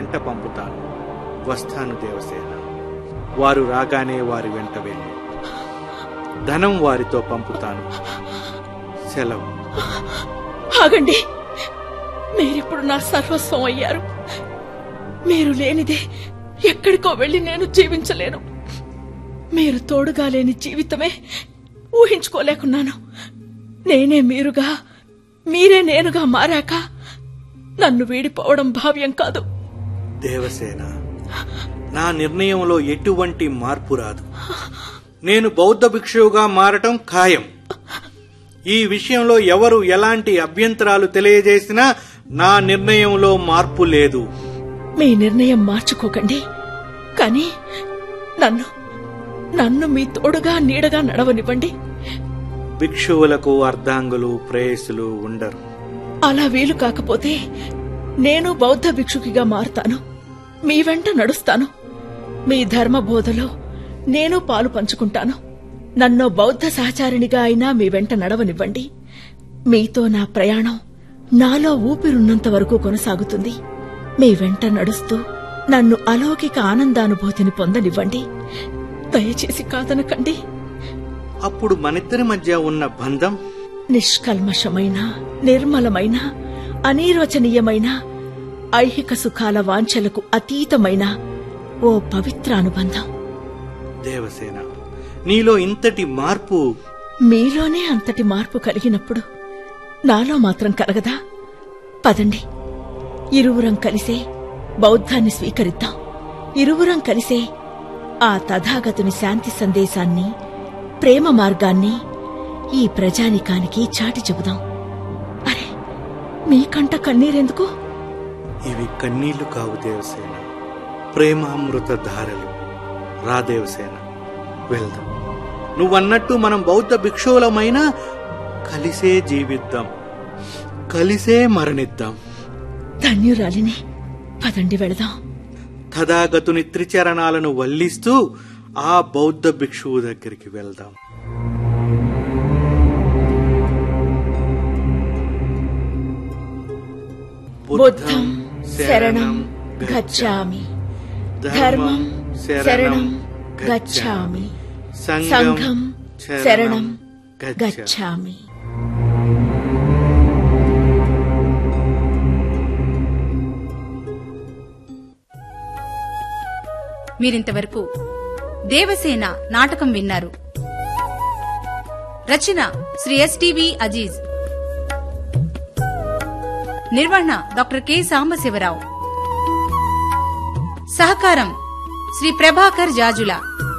వెంట పంపుతాను. వస్తాను దేవసేన. వారు రాగానే వారి వెంట వెళ్ళి ధనం వారితో పంపుతాను. సెలవు. ఆగండి. మీరిప్పుడు నా సర్వస్వం అయ్యారు. మీరు లేనిదే ఎక్కడికో వెళ్లి నేను జీవించలేను. మీరు తోడుగా లేని జీవితమే ఊహించుకోలేకున్నాను. నేనే మీరుగా, మీరే నేనుగా మారాక నన్ను వీడిపోవడం భావ్యం కాదు. దేవసేన, నా నిర్ణయంలో ఎటువంటి మార్పు రాదు. నేను బౌద్ధ భిక్షువుగా మారటం ఖాయం. ఈ విషయంలో ఎవరు ఎలాంటి అభ్యంతరాలు తెలియజేసినా నా నిర్ణయంలో మార్పు లేదు. మీ నిర్ణయం మార్చుకోకండి, కానీ నన్ను మీ తోడుగా నీడగా నడవనివ్వండి. భిక్షువులకు అర్ధాంగులు ప్రేయసులు ఉండరు. అలా వీలు కాకపోతే నేను బౌద్ధ భిక్షుకిగా మారుతాను. మీ వెంట నడుస్తాను. మీ ధర్మబోధలో నేను పాలు పంచుకుంటాను. నన్ను బౌద్ధ సహచారిణిగా అయినా మీ వెంట నడవనివ్వండి. మీతో నా ప్రయాణం నాలో ఊపిరున్నంత వరకు కొనసాగుతుంది. మీ వెంట నడుస్తూ నన్ను అలౌకిక ఆనందానుభూతిని పొందనివ్వండి. దయచేసి కాదనకండి. అప్పుడు మనిద్దరి మధ్య ఉన్న బంధం నిష్కల్మషమైన, నిర్మలమైన, అనిర్వచనీయమైన, ఐహిక సుఖాల వాంఛలకు అతీతమైన ఓ పవిత్ర అనుబంధం. దేవసేన, నీలో ఇంతటి మార్పు మీలోనే అంతటి మార్పు కలిగినప్పుడు నాలో మాత్రం కలగదా? పదండి, ఇరువురం కలిసే బౌద్ధాన్ని స్వీకరిద్దాం. ఇరువురం కలిసే ఆ తథాగతుని శాంతి సందేశాన్ని, ప్రేమ మార్గాన్ని ఈ ప్రజానికానికి చాటి చెబుదాం. అరే, మీకంట కన్నీరెందుకు? ఇవి కన్నీళ్లు కావు దేవసేన, ప్రేమామృత ధారలు. రా దేవసేన, వెళ్దాం. నువ్వన్నట్టు మనం బౌద్ధ భిక్షువులమైనా కలిసే జీవిద్దాం, కలిసే మరణిద్దాం. ధన్యురాలిని. పదండి, వెళదాం. తథాగతుని త్రిచరణాలను వల్లిస్తూ ఆ బౌద్ధ భిక్షువు దగ్గరికి వెళ్దాం. బుద్ధం శరణం గచ్ఛామి, ధర్మం శరణం గచ్ఛామి, సంఘం శరణం గచ్ఛామి. మీరింతవరకు దేవసేన నాటకం విన్నారు. రచన శ్రీ ఎస్టివి అజీజ్. నిర్వహణ డాక్టర్ కె సాంబశివరావు. సహకారం శ్రీ ప్రభాకర్ జాజుల.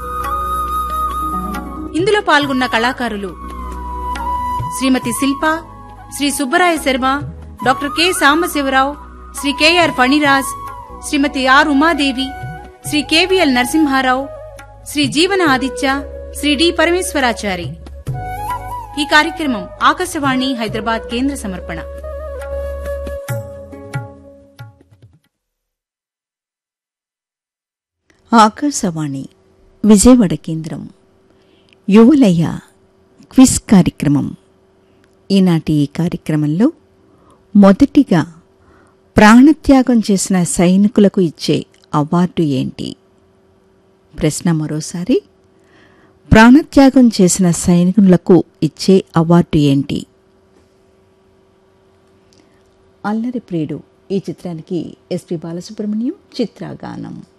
ఇందులో పాల్గొన్న కళాకారులు శ్రీమతి శిల్ప, Shri Subbaraya Sharma, doctor K Sambasivarao, Shri KR Phaniraj, Shrimati are Umadevi, Shri KVL Narasimha Rao, Shri జీవన ఆదిత్య, శ్రీ డి పరమేశ్వరాచారి. ఈ కార్యక్రమం ఆకాశవాణి హైదరాబాద్ కేంద్ర సమర్పణ. ఆకాశవాణి విజయవాడ కేంద్రం. యువలయ క్విజ్ కార్యక్రమం. ఈనాటి ఈ కార్యక్రమంలో మొదటిగా ప్రాణత్యాగం చేసిన సైనికులకు ఇచ్చే అవార్డు ఏంటి? ప్రశ్న మరోసారి. ప్రాణత్యాగం చేసిన సైనికులకు ఇచ్చే అవార్డు ఏంటి? అల్లరి ప్రియుడు ఈ చిత్రానికి ఎస్పి బాలసుబ్రహ్మణ్యం చిత్రగానం.